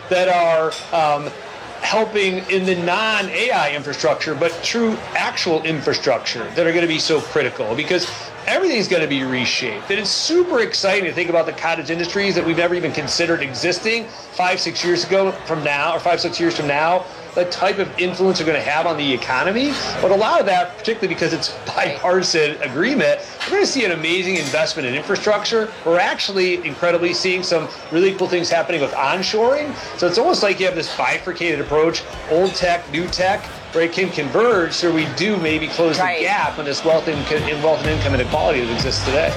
that are helping in the non-AI infrastructure, but true actual infrastructure that are going to be so critical, because everything's going to be reshaped. And it's super exciting to think about the cottage industries that we've never even considered existing 5-6 years ago from now, or 5-6 years from now, the type of influence they're going to have on the economy. But a lot of that, particularly because it's bipartisan agreement, we're going to see an amazing investment in infrastructure. We're actually incredibly seeing some really cool things happening with onshoring. So it's almost like you have this bifurcated approach, old tech, new tech, where it can converge, so we do maybe close the gap on this wealth and income inequality that exists today.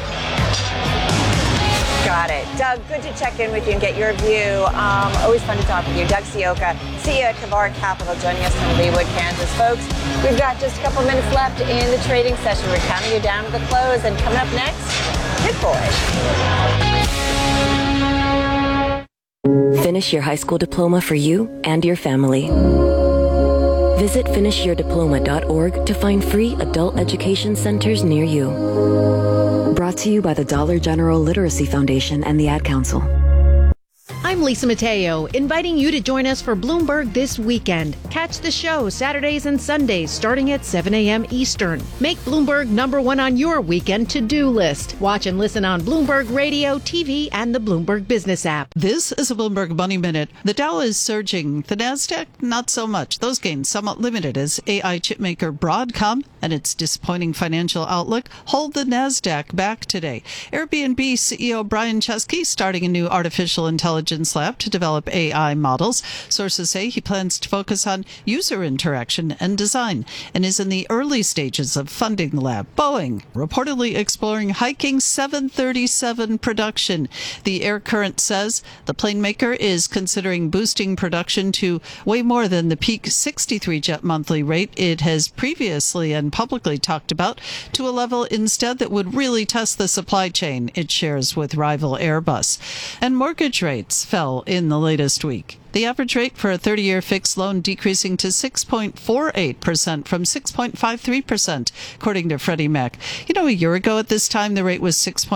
Got it. Doug, good to check in with you and get your view. Always fun to talk with you. Doug Sioka, CEO at Kavar Capital, joining us from Leawood, Kansas. Folks, we've got just a couple minutes left in the trading session. We're counting you down to the close. And coming up next, Hit Boy. Finish your high school diploma for you and your family. Visit finishyourdiploma.org to find free adult education centers near you. Brought to you by the Dollar General Literacy Foundation and the Ad Council. I'm Lisa Mateo, inviting you to join us for Bloomberg This Weekend. Catch the show Saturdays and Sundays starting at 7 a.m. Eastern. Make Bloomberg #1 on your weekend to-do list. Watch and listen on Bloomberg Radio, TV, and the Bloomberg Business app. This is a Bloomberg Money Minute. The Dow is surging. The Nasdaq, not so much. Those gains somewhat limited as AI chipmaker Broadcom and its disappointing financial outlook hold the Nasdaq back today. Airbnb CEO Brian Chesky starting a new artificial intelligence lab to develop AI models. Sources say he plans to focus on user interaction and design and is in the early stages of funding the lab. Boeing reportedly exploring hiking 737 production. The Air Current says the plane maker is considering boosting production to way more than the peak 63 jet monthly rate it has previously and publicly talked about, to a level instead that would really test the supply chain it shares with rival Airbus. And mortgage rates fell in the latest week. The average rate for a 30-year fixed loan decreasing to 6.48% from 6.53%, according to Freddie Mac. You know, a year ago at this time, the rate was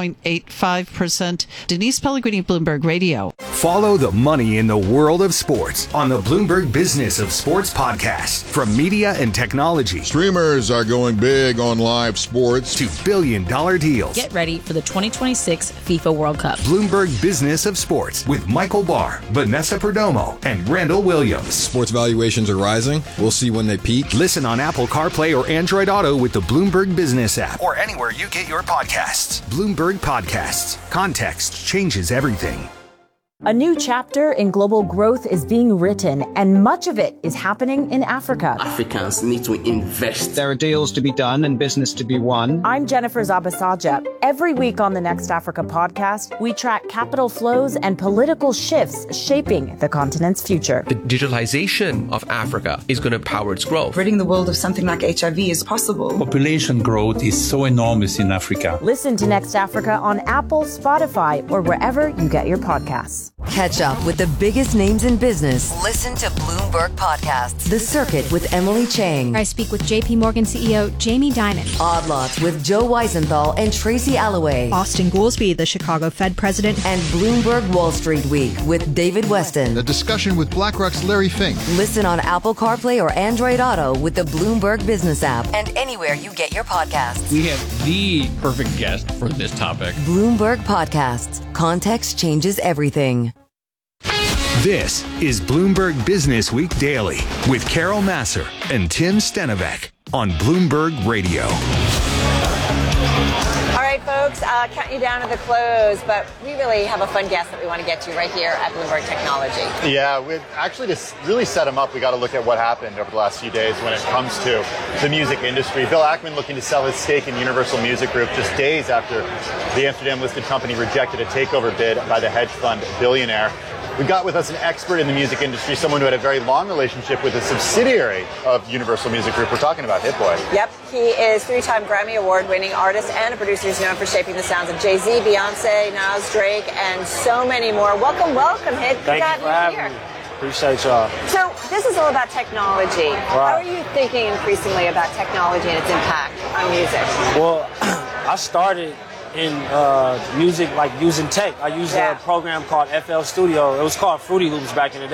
6.85%. Denise Pellegrini, Bloomberg Radio. Follow the money in the world of sports on the Bloomberg Business of Sports podcast. From media and technology. Streamers are going big on live sports. To billion-dollar deals. Get ready for the 2026 FIFA World Cup. Bloomberg Business of Sports with Michael Barr, Vanessa Perdomo, and Randall Williams. Sports valuations are rising. We'll see when they peak. Listen on Apple CarPlay or Android Auto with the Bloomberg Business app or anywhere you get your podcasts. Bloomberg Podcasts. Context changes everything. A new chapter in global growth is being written, and much of it is happening in Africa. Africans need to invest. There are deals to be done and business to be won. I'm Jennifer Zabasaja. Every week on the Next Africa podcast, we track capital flows and political shifts shaping the continent's future. The digitalization of Africa is going to power its growth. Ridding the world of something like HIV is possible. Population growth is so enormous in Africa. Listen to Next Africa on Apple, Spotify, or wherever you get your podcasts. Catch up with the biggest names in business. Listen to Bloomberg Podcasts. The Circuit with Emily Chang. I speak with JP Morgan CEO Jamie Dimon. Odd Lots with Joe Weisenthal and Tracy Alloway. Austin Goolsbee, the Chicago Fed president. And Bloomberg Wall Street Week with David Weston. A discussion with BlackRock's Larry Fink. Listen on Apple CarPlay or Android Auto with the Bloomberg Business app and anywhere you get your podcasts. We have the perfect guest for this topic. Bloomberg Podcasts. Context changes everything. This is Bloomberg Business Week Daily with Carol Massar and Tim Stenovec on Bloomberg Radio. All right, folks, counting you down to the close, but we really have a fun guest that we want to get to right here at Bloomberg Technology. Yeah, we actually, to really set him up, we got to look at what happened over the last few days when it comes to the music industry. Bill Ackman looking to sell his stake in Universal Music Group just days after the Amsterdam-listed company rejected a takeover bid by the hedge fund billionaire. We've got with us an expert in the music industry, someone who had a very long relationship with a subsidiary of Universal Music Group. We're talking about Hit Boy. Yep, he is 3-time Grammy Award-winning artist and a producer who's known for shaping the sounds of Jay-Z, Beyonce, Nas, Drake, and so many more. Welcome, Hit. Thank you for having me. Appreciate y'all. So this is all about technology. Right. How are you thinking increasingly about technology and its impact on music? Well, I started in music, like using tech. I used a program called FL Studio. It was called Fruity Loops back in the day.